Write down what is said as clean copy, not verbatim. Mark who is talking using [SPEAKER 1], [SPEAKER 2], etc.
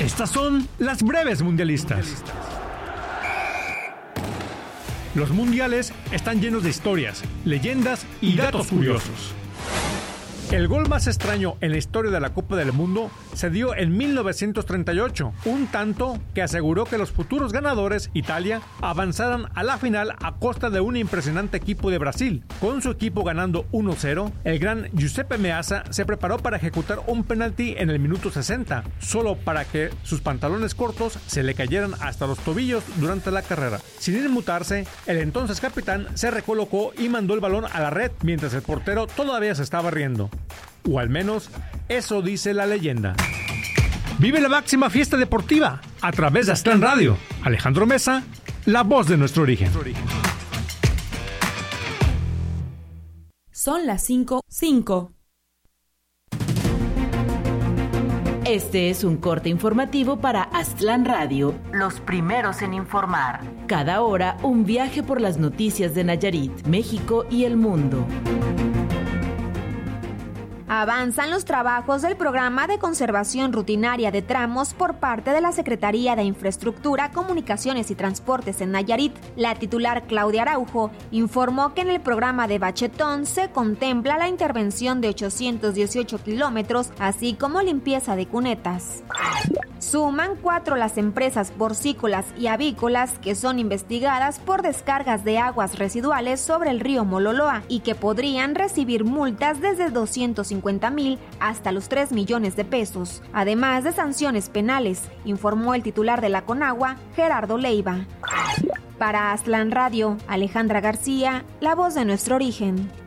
[SPEAKER 1] Estas son las breves mundialistas. Los mundiales están llenos de historias, leyendas y datos curiosos. El gol más extraño en la historia de la Copa del Mundo se dio en 1938, un tanto que aseguró que los futuros ganadores, Italia, avanzaran a la final a costa de un impresionante equipo de Brasil. Con su equipo ganando 1-0, el gran Giuseppe Meazza se preparó para ejecutar un penalti en el minuto 60, solo para que sus pantalones cortos se le cayeran hasta los tobillos durante la carrera. Sin inmutarse, el entonces capitán se recolocó y mandó el balón a la red, mientras el portero todavía se estaba riendo. O al menos, eso dice la leyenda. Vive la máxima fiesta deportiva a través de Aztlán Radio. Alejandro Mesa, la voz de nuestro origen.
[SPEAKER 2] Son las 5:05. Este es un corte informativo para Aztlán Radio, los primeros en informar. Cada hora, un viaje por las noticias de Nayarit, México y el mundo.
[SPEAKER 3] Avanzan los trabajos del programa de conservación rutinaria de tramos por parte de la Secretaría de Infraestructura, Comunicaciones y Transportes en Nayarit. La titular Claudia Araujo informó que en el programa de Bachetón se contempla la intervención de 818 kilómetros, así como limpieza de cunetas. Suman 4 las empresas porcícolas y avícolas que son investigadas por descargas de aguas residuales sobre el río Mololoa y que podrían recibir multas desde 250,000 hasta los 3 millones de pesos, además de sanciones penales, informó el titular de la Conagua, Gerardo Leiva. Para Aztlán Radio, Alejandra García, la voz de nuestro origen.